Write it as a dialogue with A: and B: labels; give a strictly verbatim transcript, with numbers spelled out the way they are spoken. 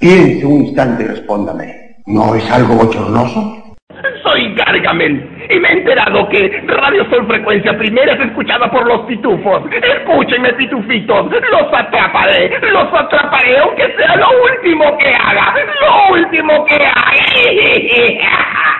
A: Piense un instante y respóndame. ¿No es algo bochornoso?
B: Soy Gargamel y me he enterado que Radio Sol Frecuencia Primera es escuchada por los pitufos. Escúchenme, pitufitos, los atraparé, los atraparé aunque sea lo último que haga, lo último que haga.